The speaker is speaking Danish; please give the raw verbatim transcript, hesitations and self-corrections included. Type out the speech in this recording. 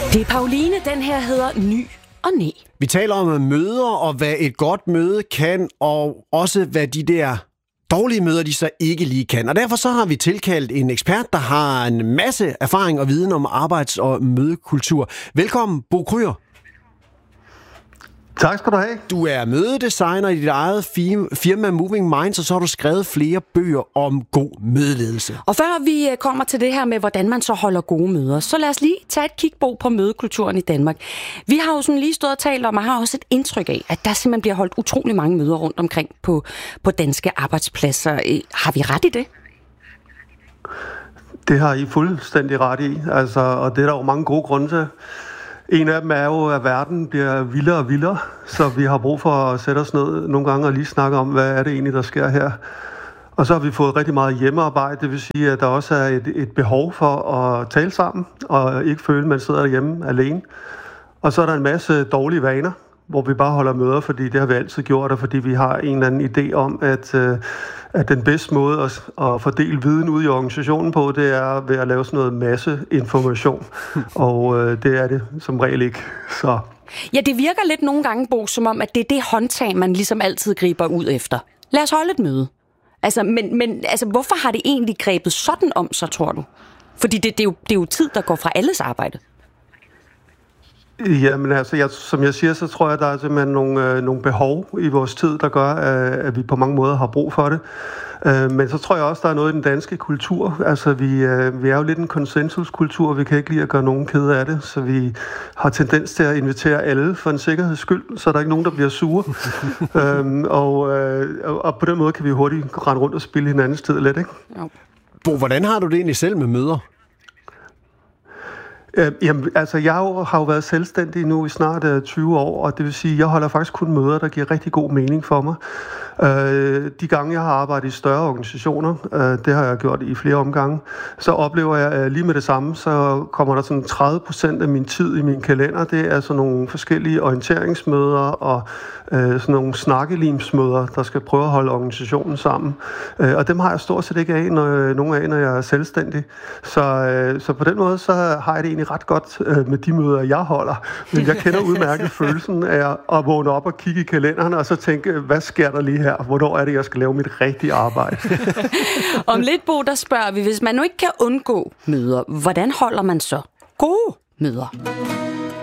Det er Pauline, den her hedder Ny og Næ. Vi taler om møder og hvad et godt møde kan, og også hvad de der dårlige møder, de så ikke lige kan. Og derfor så har vi tilkaldt en ekspert, der har en masse erfaring og viden om arbejds- og mødekultur. Velkommen, Bo Kryger. Tak skal du have. Du er mødedesigner i dit eget firma Moving Minds, og så har du skrevet flere bøger om god mødeledelse. Og før vi kommer til det her med, hvordan man så holder gode møder, så lad os lige tage et kig på mødekulturen i Danmark. Vi har jo sådan lige stået og talt om, og har også et indtryk af, at der simpelthen bliver holdt utrolig mange møder rundt omkring på, på danske arbejdspladser. Har vi ret i det? Det har I fuldstændig ret i, altså, og det er der jo mange gode grunde til. En af dem er jo, at verden bliver vildere og vildere, så vi har brug for at sætte os ned nogle gange og lige snakke om, hvad er det egentlig, der sker her. Og så har vi fået rigtig meget hjemmearbejde, det vil sige, at der også er et, et behov for at tale sammen, og ikke føle, at man sidder derhjemme alene. Og så er der en masse dårlige vaner, hvor vi bare holder møder, fordi det har vi altid gjort, og fordi vi har en eller anden idé om, at, at den bedste måde at, at fordele viden ud i organisationen på, det er ved at lave sådan noget masse information. Og øh, det er det som regel ikke. Så. Ja, det virker lidt nogle gange, Bo, som om, at det er det håndtag, man ligesom altid griber ud efter. Lad os holde et møde. Altså, men, men altså, hvorfor har det egentlig grebet sådan om så, tror du? Fordi det, det, er jo, det er jo tid, der går fra alles arbejde. Jamen altså, jeg, som jeg siger, så tror jeg, at der er simpelthen nogle, øh, nogle behov i vores tid, der gør, at, at vi på mange måder har brug for det. Øh, men så tror jeg også, der er noget i den danske kultur. Altså, vi, øh, vi er jo lidt en konsensuskultur, vi kan ikke lide at gøre nogen kede af det, så vi har tendens til at invitere alle for en sikkerheds skyld, så der er ikke nogen, der bliver sure. øhm, og, øh, og på den måde kan vi hurtigt rende rundt og spille hinandens tid lidt, ikke? Ja. Bo, hvordan har du det egentlig selv med møder? Øh, jamen, altså, jeg har jo været selvstændig nu i snart uh, tyve år, og det vil sige, at jeg holder faktisk kun møder, der giver rigtig god mening for mig. Øh, de gange, jeg har arbejdet i større organisationer, øh, det har jeg gjort i flere omgange, så oplever jeg uh, lige med det samme, så kommer der sådan tredive procent af min tid i min kalender. Det er sådan nogle forskellige orienteringsmøder og øh, sådan nogle snakkelimsmøder, der skal prøve at holde organisationen sammen. Øh, og dem har jeg stort set ikke af, når, nogen af, når jeg er selvstændig. Så, øh, så på den måde, så har jeg det egentlig ret godt øh, med de møder, jeg holder. Men jeg kender udmærket følelsen af at vågne op og kigge i kalenderen, og så tænke, hvad sker der lige her? Hvornår er det, jeg skal lave mit rigtige arbejde? Om lidt, Bo, der spørger vi, hvis man nu ikke kan undgå møder, hvordan holder man så gode møder?